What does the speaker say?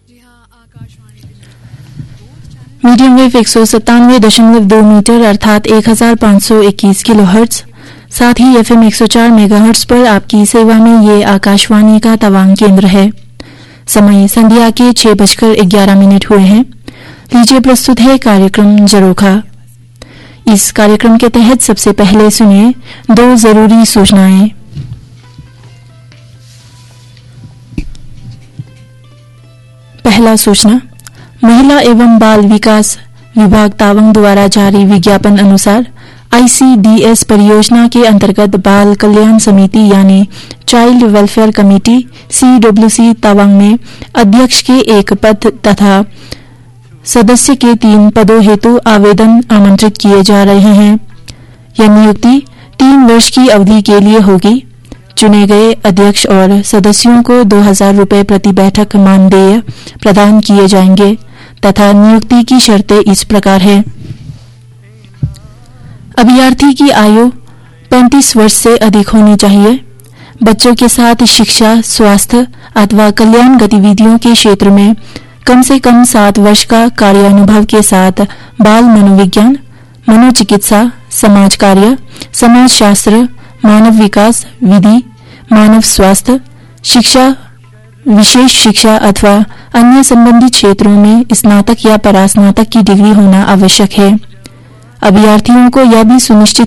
Medium wave 197.2 metre अर्थात 1521 kilohertz, साथ ही FM 104 megahertz पर आपकी सेवा में ये आकाशवाणी का तवांग केंद्र है। समय संध्या के 6:11 हुए हैं। लीजिए प्रस्तुत है कार्यक्रम जरोखा। इस कार्यक्रम के तहत सबसे पहले सुनिए 2 जरूरी सूचनाएं। पहला सूचना, महिला एवं बाल विकास विभाग तावंग द्वारा जारी विज्ञापन अनुसार ICDS परियोजना के अंतर्गत बाल कल्याण समिति यानी child welfare committee CWC Tawang में अध्यक्ष के 1 पद तथा सदस्य के 3 पदों हेतु आवेदन आमंत्रित किए जा रहे हैं। यह नियुक्ति 3 वर्ष की अवधि के लिए होगी। चुने गए अध्यक्ष और सदस्यों को 2000 रुपये प्रति बैठक मानदेय प्रदान किए जाएंगे तथा नियुक्ति की शर्तें इस प्रकार है। अभ्यर्थी की आयु 35 वर्ष से अधिक होनी चाहिए। बच्चों के साथ शिक्षा, स्वास्थ्य अथवा कल्याण गतिविधियों के क्षेत्र में कम से कम 7 वर्ष का कार्यानुभव के साथ बाल मनोविज्ञान, मनोचिकित्सा, समाज कार्य, समाजशास्त्र, मानव विकास, विधि, मानव स्वास्थ्य, शिक्षा, विशेष शिक्षा अथवा अन्य संबंधित क्षेत्रों में स्नातक या परास्नातक की डिग्री होना आवश्यक है। अभ्यर्थियों को यह भी सुनिश्चित